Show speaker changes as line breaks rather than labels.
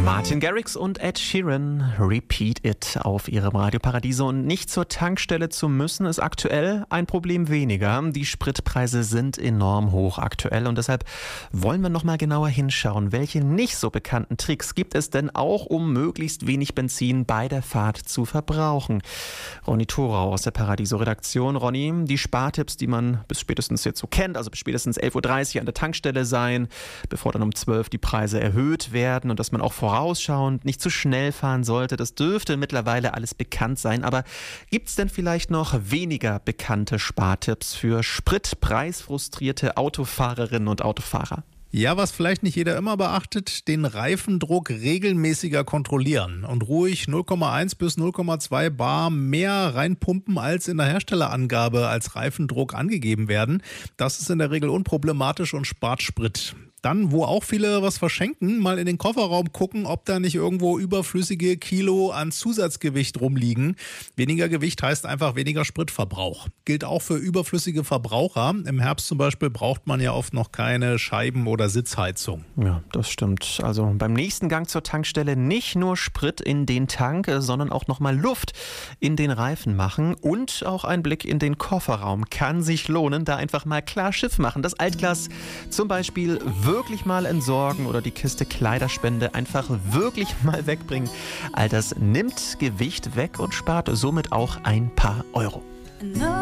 Martin Garrix und Ed Sheeran, Repeat It auf ihrem Radio Paradiso. Und nicht zur Tankstelle zu müssen, ist aktuell ein Problem weniger. Die Spritpreise sind enorm hoch aktuell und deshalb wollen wir noch mal genauer hinschauen, welche nicht so bekannten Tricks gibt es denn auch, um möglichst wenig Benzin bei der Fahrt zu verbrauchen. Ronny Thorau aus der Paradiso-Redaktion. Ronny, die Spartipps, die man bis spätestens jetzt so kennt, also bis spätestens 11.30 Uhr an der Tankstelle sein, bevor dann um 12 Uhr die Preise erhöht werden und dass man auch vorausschauend nicht zu schnell fahren sollte. Das dürfte mittlerweile alles bekannt sein. Aber gibt es denn vielleicht noch weniger bekannte Spartipps für spritpreisfrustrierte Autofahrerinnen und Autofahrer?
Ja, was vielleicht nicht jeder immer beachtet, den Reifendruck regelmäßiger kontrollieren und ruhig 0,1 bis 0,2 bar mehr reinpumpen, als in der Herstellerangabe als Reifendruck angegeben werden. Das ist in der Regel unproblematisch und spart Sprit. Dann, wo auch viele was verschenken, mal in den Kofferraum gucken, ob da nicht irgendwo überflüssige Kilo an Zusatzgewicht rumliegen. Weniger Gewicht heißt einfach weniger Spritverbrauch. Gilt auch für überflüssige Verbraucher. Im Herbst zum Beispiel braucht man ja oft noch keine Scheiben- oder Sitzheizung.
Ja, das stimmt. Also beim nächsten Gang zur Tankstelle nicht nur Sprit in den Tank, sondern auch nochmal Luft in den Reifen machen. Und auch ein Blick in den Kofferraum kann sich lohnen. Da einfach mal klar Schiff machen. Das Altglas zum Beispiel wirklich mal entsorgen oder die Kiste Kleiderspende einfach wirklich mal wegbringen. All das nimmt Gewicht weg und spart somit auch ein paar Euro.